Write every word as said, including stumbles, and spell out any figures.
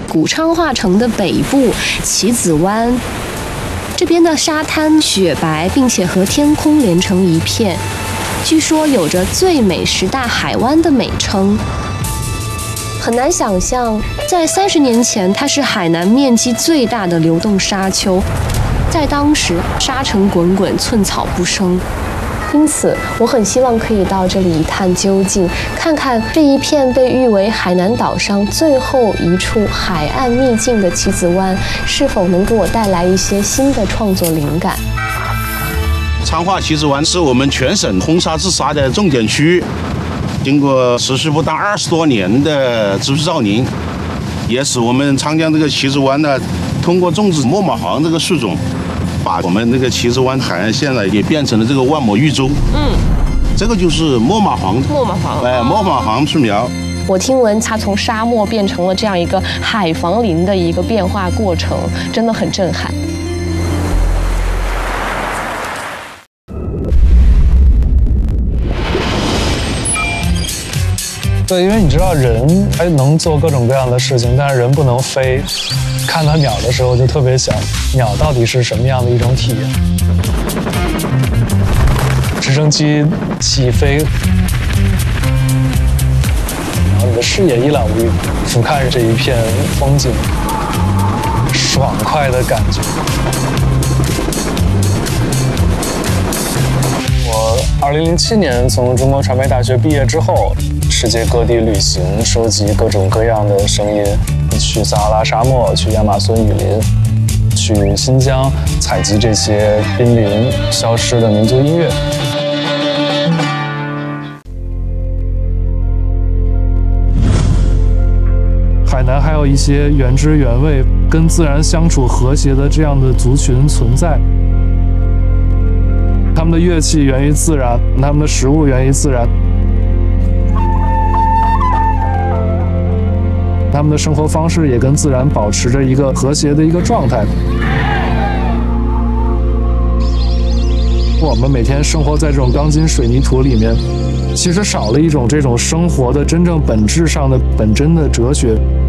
古昌化城的北部棋子湾，这边的沙滩雪白，并且和天空连成一片，据说有着最美十大海湾的美称。很难想象，在三十年前，它是海南面积最大的流动沙丘，在当时沙尘滚滚，寸草不生。因此，我很希望可以到这里一探究竟，看看这一片被誉为海南岛上最后一处海岸秘境的棋子湾，是否能给我带来一些新的创作灵感。 昌化棋子湾是我们全省红沙治沙的重点区域，经过持续不到二十多年的持续造林，也使我们昌江这个棋子湾呢，通过种植墨马黄这个树种，把我们这个棋子湾海岸线呢也变成了这个万亩玉州。嗯，这个就是墨马黄。 墨马黄， 哎，墨马黄树苗。 我听闻它从沙漠变成了这样一个海防林的一个变化过程，真的很震撼。 对，因为你知道人还能做各种各样的事情，但是人不能飞。看到鸟的时候，就特别想，鸟到底是什么样的一种体验？直升机起飞，然后你的视野一览无余，俯瞰这一片风景，爽快的感觉。我二零零七年从中国传媒大学毕业之后，世界各地旅行，收集各种各样的声音，去撒哈拉沙漠，去亚马孙雨林，去新疆采集这些濒临消失的民族音乐。海南还有一些原汁原味、跟自然相处和谐的这样的族群存在。他们的乐器源于自然，他们的食物源于自然，他们的生活方式也跟自然保持着一个和谐的一个状态。我们每天生活在这种钢筋水泥土里面，其实少了一种这种生活的真正本质上的本真的哲学。